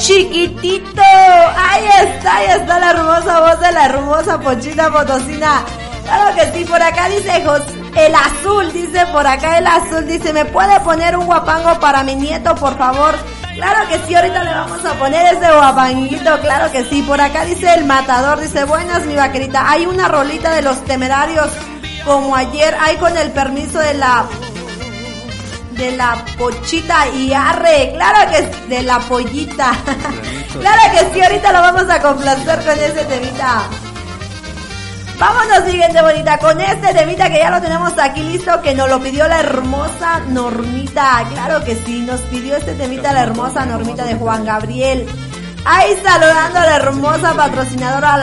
chiquitito. Ahí está la hermosa voz de la hermosa Pochita Potosina. Claro que sí, por acá dice el azul, dice por acá el azul, dice, ¿me puede poner un guapango para mi nieto, por favor? Claro que sí, ahorita le vamos a poner ese guapanguito, claro que sí. Por acá dice el matador, dice, buenas mi vaquerita, hay una rolita de Los Temerarios, como ayer, hay con el permiso de la Pochita y arre, claro que es de la pollita. Claro que sí, ahorita lo vamos a complacer con ese temita. Vámonos, siguiente bonita, con este temita que ya lo tenemos aquí listo, que nos lo pidió la hermosa Normita. Claro que sí, nos pidió este temita la hermosa Normita de Juan Gabriel. Ahí saludando a la hermosa patrocinadora,